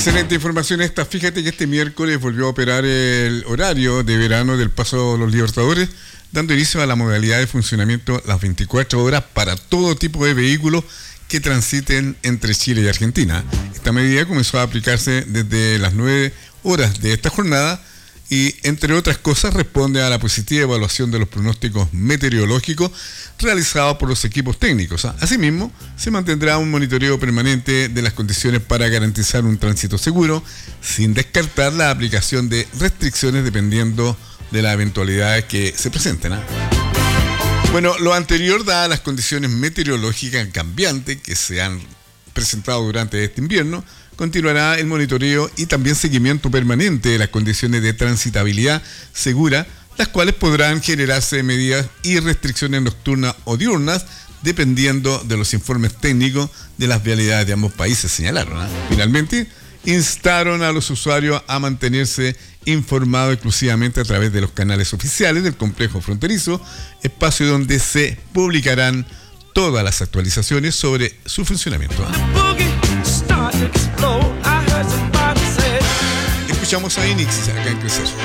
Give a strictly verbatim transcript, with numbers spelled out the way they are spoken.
Excelente información esta. Fíjate que este miércoles volvió a operar el horario de verano del Paso de los Libertadores, dando inicio a la modalidad de funcionamiento las veinticuatro horas para todo tipo de vehículos que transiten entre Chile y Argentina. Esta medida comenzó a aplicarse desde las nueve horas de esta jornada y, entre otras cosas, responde a la positiva evaluación de los pronósticos meteorológicos realizados por los equipos técnicos. Asimismo, se mantendrá un monitoreo permanente de las condiciones para garantizar un tránsito seguro, sin descartar la aplicación de restricciones dependiendo de las eventualidades que se presenten. ¿eh? Bueno, lo anterior, dadas las condiciones meteorológicas cambiantes que se han presentado durante este invierno, continuará el monitoreo y también seguimiento permanente de las condiciones de transitabilidad segura, las cuales podrán generarse medidas y restricciones nocturnas o diurnas, dependiendo de los informes técnicos de las vialidades de ambos países, señalaron. ¿eh? Finalmente, instaron a los usuarios a mantenerse informados exclusivamente a través de los canales oficiales del complejo fronterizo, espacio donde se publicarán todas las actualizaciones sobre su funcionamiento. ¿eh? Escuchamos a Inix acá en Crecer.